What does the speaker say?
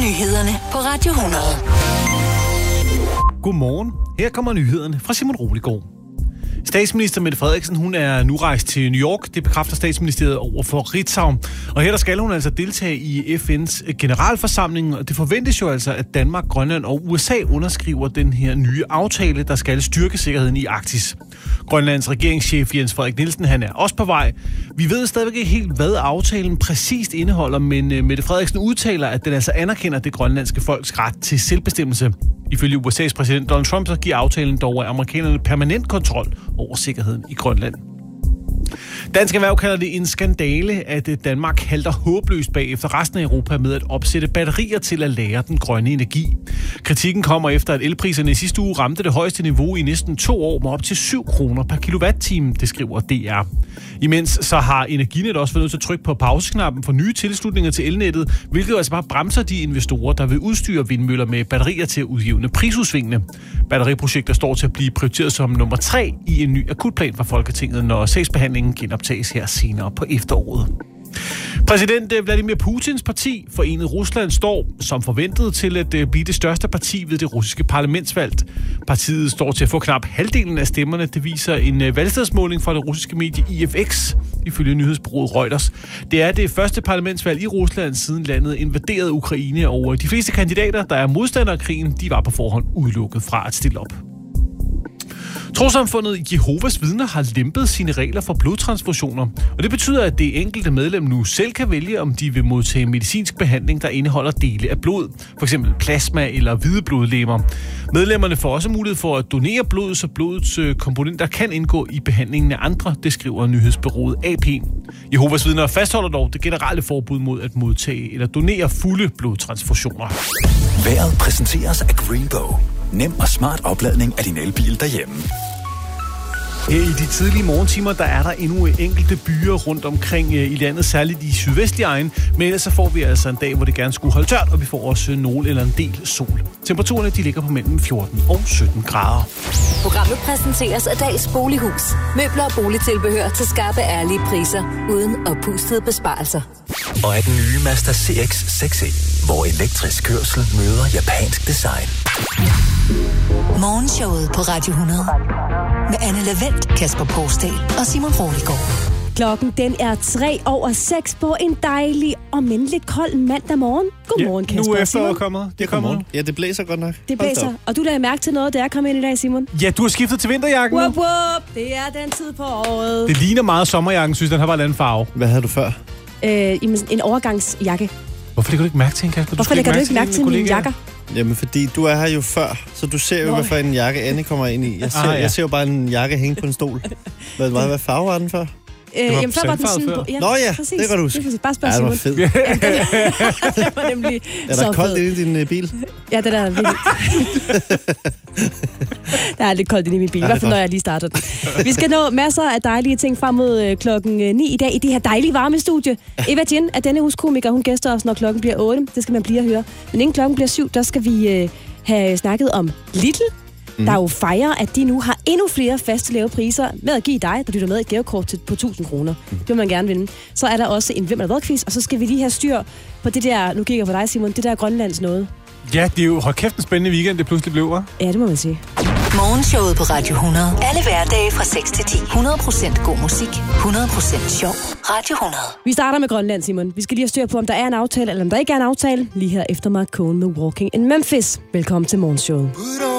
Nyhederne på Radio 100. Godmorgen. Her kommer nyhederne fra Simon Roligård. Statsminister Mette Frederiksen, hun er nu rejst til New York. Det bekræfter statsministeriet over for Ritzau. Og her der skal hun altså deltage i FN's generalforsamling. Og det forventes jo altså, at Danmark, Grønland og USA underskriver den her nye aftale, der skal styrke sikkerheden i Arktis. Grønlands regeringschef Jens Frederik Nielsen, han er også på vej. Vi ved stadigvæk ikke helt, hvad aftalen præcist indeholder, men Mette Frederiksen udtaler, at den altså anerkender det grønlandske folks ret til selvbestemmelse. Ifølge USA's præsident Donald Trump, så giver aftalen dog af amerikanerne permanent kontrol over sikkerheden i Grønland. Dansk Erhverv kalder det en skandale, at Danmark halter håbløst bag efter resten af Europa med at opsætte batterier til at lagre den grønne energi. Kritikken kommer efter, at elpriserne i sidste uge ramte det højeste niveau i næsten 2 år med op til 7 kroner per kilowatt-time, det skriver DR. Imens så har Energinet også været nødt til at trykke på pauseknappen for nye tilslutninger til elnettet, hvilket altså bare bremser de investorer, der vil udstyre vindmøller med batterier til at udjævne prisudsvingene. Batteriprojekter står til at blive prioriteret som nummer 3 i en ny akutplan fra Folketinget, når sagsbehandlingen genoptages her senere på efteråret. Præsident Vladimir Putins parti, Forenet Rusland, står som forventet til at blive det største parti ved det russiske parlamentsvalg. Partiet står til at få knap halvdelen af stemmerne. Det viser en valgstedsmåling fra det russiske medie IFX, ifølge nyhedsbureauet Reuters. Det er det første parlamentsvalg i Rusland, siden landet invaderede Ukraine, og de fleste kandidater, der er modstandere af krigen, de var på forhånd udelukket fra at stille op. Trossamfundet Jehovas Vidner har lempet sine regler for blodtransfusioner, og det betyder, at det enkelte medlem nu selv kan vælge, om de vil modtage medicinsk behandling, der indeholder dele af blod, f.eks. plasma eller hvide blodlegemer. Medlemmerne får også mulighed for at donere blod, så blodets komponenter kan indgå i behandlingen af andre, det skriver nyhedsbureauet AP. Jehovas Vidner fastholder dog det generelle forbud mod at modtage eller donere fulde blodtransfusioner. Vejret præsenteres af Greenbow. Nem og smart opladning af din elbil derhjemme. Her i de tidlige morgentimer, der er der endnu enkelte byer rundt omkring i landet, særligt i sydvestlige egen. Men ellers så får vi altså en dag, hvor det gerne skulle holde tørt, og vi får også nogle eller en del sol. Temperaturerne de ligger på mellem 14 og 17 grader. Programmet præsenteres af Dags Bolighus. Møbler og boligtilbehør til skarpe, ærlige priser, uden oppustede besparelser. Og af den nye Mazda CX-6e, hvor elektrisk kørsel møder japansk design. Morgenshowet på Radio 100. Med Anne Lavendt, Kasper Porsdal og Simon Roligård. Klokken den er 3:06 på en dejlig og men lidt kold mandag morgen. Godmorgen, Kasper. Nu er efteråret kommet. Det kommer. Ja, det blæser godt nok. Det blæser. Og du lagde mærke til noget, da jeg kom ind i dag, Simon? Ja, du har skiftet til vinterjakken. Whoop, whoop. Det er den tid på året. Det ligner meget sommerjakken, synes den har bare en anden farve. Hvad havde du før? En overgangsjakke. Hvorfor lægger du ikke mærke til en, Kasper? Hvorfor lægger du ikke mærke til mine jakker? Jamen, fordi du er her jo før, så du ser jo, hvad for en jakke Anne kommer ind i. Jeg ser jo bare en jakke hænge på en stol. Hvad farve var den før? Jamen, før var den sådan... Ja, nå ja, præcis. Det kan du huske. Bare spørg Simon. Ja, det var fedt. Det var nemlig er der koldt inde i din bil? Ja, det er vildt. Der er lidt koldt inde i min bil, i hvert fald når jeg lige starter den. Vi skal nå masser af dejlige ting frem mod klokken 9 i dag i det her dejlige varme studie. Eva Jen er denne uges komiker, hun gæster os, når klokken bliver 8. Det skal man blive at høre. Men inden klokken bliver 7, der skal vi have snakket om Lidl. Der jo fejrer, at de nu har endnu flere faste lave priser med at give dig, der lytter med, et gavekort på 1.000 kroner. Det vil man gerne vinde. Så er der også en Hvem er der hvad-quiz, og så skal vi lige have styr på det der, nu kigger jeg på dig, Simon, det der Grønlands noget. Ja, det er jo, hold kæft, en spændende weekend, det pludselig blev, hva'? Ja, det må man sige. Morgenshowet på Radio 100. Alle hverdage fra 6 til 10. 100% god musik. 100% sjov. Radio 100. Vi starter med Grønland, Simon. Vi skal lige have styr på, om der er en aftale, eller om der ikke er en aftale. Lige her efter Mark Cohn med Walking in Memphis. Velkommen til Morgenshowet.